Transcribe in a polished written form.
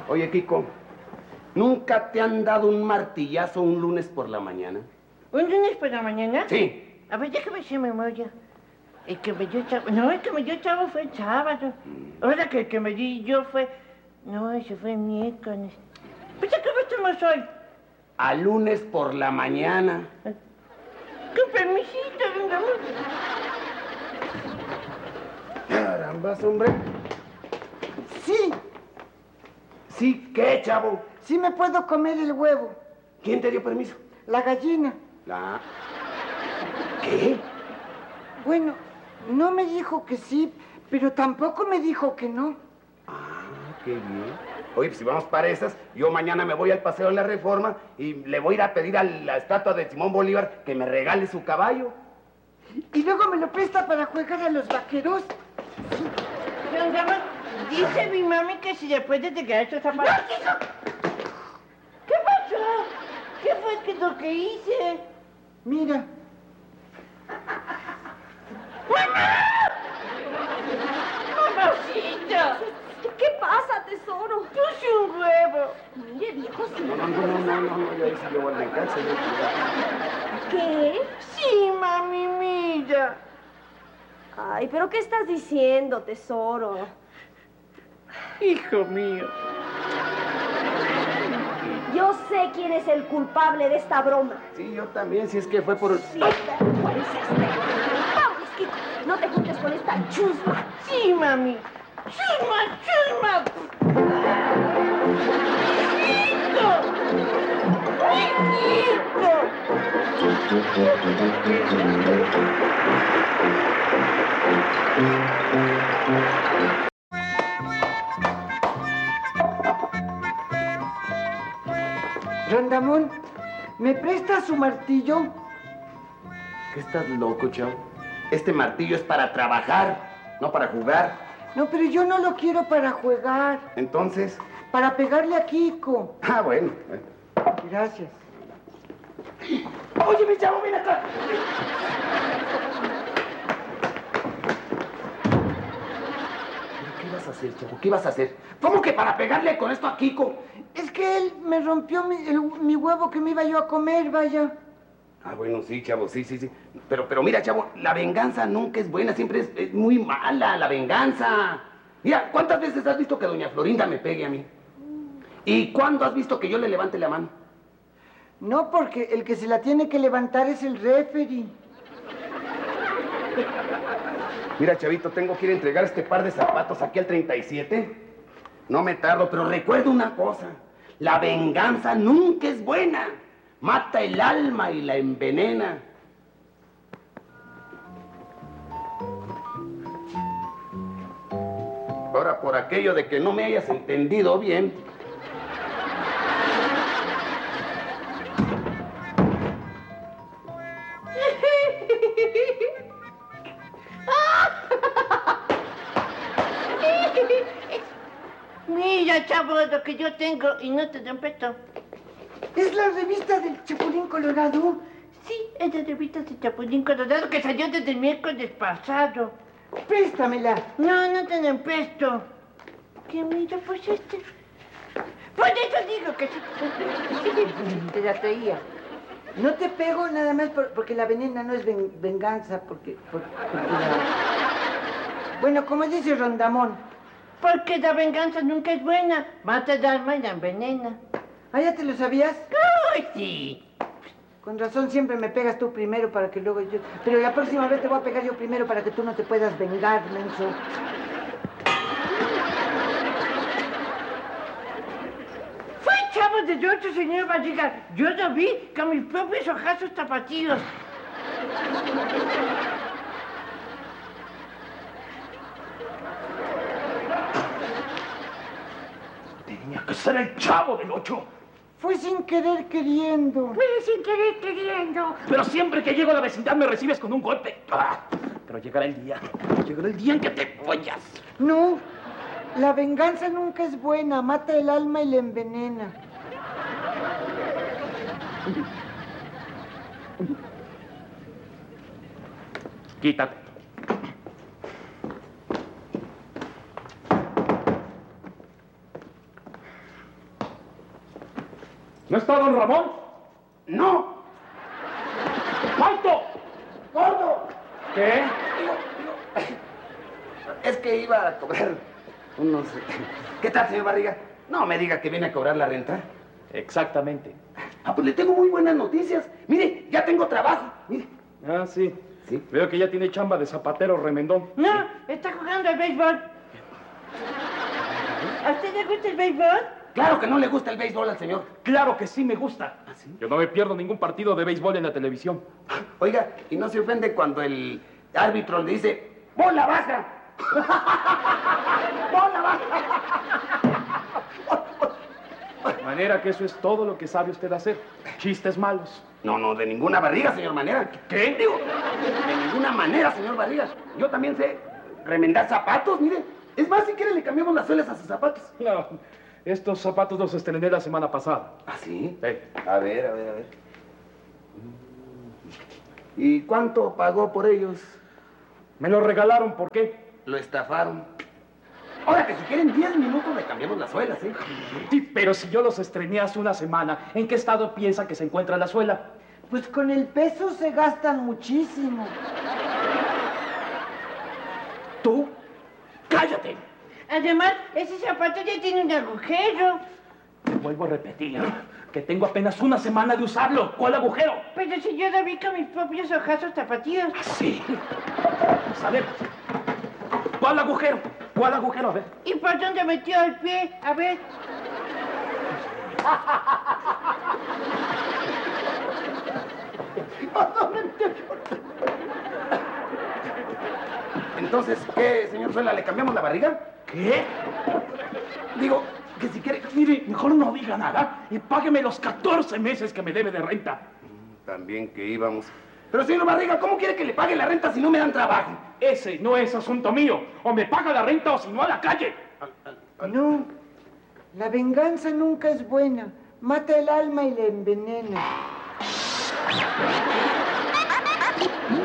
Oye, Kiko, ¿nunca te han dado un martillazo un lunes por la mañana? ¿Un lunes por la mañana? Sí. A ver, déjame hacer memoria. El que me dio chavo... No, el que me dio chavo fue el sábado. Ahora que el que me di yo fue... No, ese fue el miércoles. ¿Pues a qué hora estamos hoy? A lunes por la mañana. Con permisito, venga. Carambas, hombre. Sí, ¿Sí qué, chavo? sí me puedo comer el huevo. ¿Quién te dio permiso? La gallina. La... ¿Qué? Bueno, no me dijo que sí, pero tampoco me dijo que no. Ah, qué bien. Oye, pues si vamos para esas, yo mañana me voy al Paseo de la Reforma y le voy a ir a pedir a la estatua de Simón Bolívar que me regale su caballo. Y luego me lo presta para jugar a los vaqueros. Dice mi mami que si después de quedar estos zapatos... ¿Qué pasó? ¿Qué fue lo que hice? Mira. ¡Mamacita! ¿Qué pasa, tesoro? Puse un huevo. Mire, viejo, sí. No, ya hice yo me canso. ¿Qué? Sí, mami, mira. Ay, ¿pero qué estás diciendo, tesoro? Hijo mío. Yo sé quién es el culpable de esta broma. Sí, yo también, si es que fue por... Sí, pero ¿cuál es este? Vamos, Kiko, no te juntes con esta chusma. Sí, mami. ¡Chusma, chusma! Rondamón, ¿me presta su martillo? ¿Qué estás loco, chavo? Este martillo es para trabajar, no para jugar. No, pero yo no lo quiero para jugar. Entonces... Para pegarle a Kiko. Ah, bueno. Gracias. Oye, mi chavo, ven acá. ¿Qué vas a hacer, chavo? ¿Qué vas a hacer? ¿Cómo que para pegarle con esto a Kiko? Es que él me rompió mi huevo que me iba yo a comer, vaya. Ah, bueno, sí, chavo, sí. Pero mira, chavo, la venganza nunca es buena, siempre es muy mala, la venganza. Mira, ¿cuántas veces has visto que doña Florinda me pegue a mí? ¿Y cuándo has visto que yo le levante la mano? No, porque el que se la tiene que levantar es el referee. Mira, chavito, tengo que ir a entregar este par de zapatos aquí al 37. No me tardo, pero recuerda una cosa. La venganza nunca es buena. Mata el alma y la envenena. Ahora, por aquello de que no me hayas entendido bien... Mira, chavo, lo que yo tengo y no te dan peto. ¿Es la revista del Chapulín Colorado? Sí, es de revista de Chapulín Colorado que salió desde el miércoles pasado. Préstamela. No te den pesto. ¿Qué mira, pues este? Por eso digo que sí. Te la traía. No te pego nada más porque la venena no es venganza, porque Bueno, como dice Rondamón. Porque la venganza nunca es buena. Mata el alma y la envenena. ¿Ah, ya te lo sabías? ¡Ay, sí! Con razón siempre me pegas tú primero para que luego yo... Pero la próxima vez te voy a pegar yo primero para que tú no te puedas vengar, menso. Fue chavo de otro señor Vallegar. Yo lo vi con mis propios ojazos tapatíos. Tenía que ser el Chavo del 8. Fue sin querer queriendo. Fue sin querer queriendo. Pero siempre que llego a la vecindad me recibes con un golpe. Pero llegará el día en que te follas. No, la venganza nunca es buena. Mata el alma y la envenena. Quítate. ¿No está don Ramón? No. ¡Alto! ¡Gordo! ¿Qué? Es que iba a cobrar unos... ¿Qué tal, señor Barriga? No me diga que viene a cobrar la renta. Exactamente. Ah, pues le tengo muy buenas noticias. Mire, ya tengo trabajo. Mire. Ah, sí. Sí. Veo que ya tiene chamba de zapatero remendón. No, está jugando al béisbol. ¿A usted le gusta el béisbol? Claro que no le gusta el béisbol al señor. Claro que sí me gusta. ¿Ah, sí? Yo no me pierdo ningún partido de béisbol en la televisión. Oiga, ¿y no se ofende cuando el árbitro le dice, ¡bola baja! ¡Bola baja! De manera que eso es todo lo que sabe usted hacer. Chistes malos. No, de ninguna Barriga, señor Manera. ¿Qué? Digo, de ninguna manera, señor Barriga. Yo también sé remendar zapatos, mire. Es más, si quiere le cambiamos las suelas a sus zapatos. No, estos zapatos los estrené la semana pasada. ¿Ah, sí? Sí. A ver. ¿Y cuánto pagó por ellos? Me los regalaron, ¿por qué? Lo estafaron. Ahora que si quieren 10 minutos le cambiamos las suelas, ¿eh? Sí, pero si yo los estrené hace una semana, ¿en qué estado piensa que se encuentra la suela? Pues con el peso se gastan muchísimo. ¿Tú? ¡Cállate! Además, ese zapato ya tiene un agujero. Te vuelvo a repetir que tengo apenas una semana de usarlo. ¿Cuál agujero? Pero si yo lo vi con mis propios ojazos tapatíos. Sí. A ver. ¿Cuál agujero? ¿Cuál agujero? A ver. ¿Y por dónde metió el pie? A ver. Entonces, ¿qué, señor Suela? ¿Le cambiamos la barriga? ¿Qué? Digo, que si quiere... Mire, mejor no diga nada y págueme los 14 meses que me debe de renta. También que íbamos... Pero, señor Barriga, ¿cómo quiere que le pague la renta si no me dan trabajo? Ese no es asunto mío. O me paga la renta o si no a la calle. No, la venganza nunca es buena. Mata el alma y la envenena.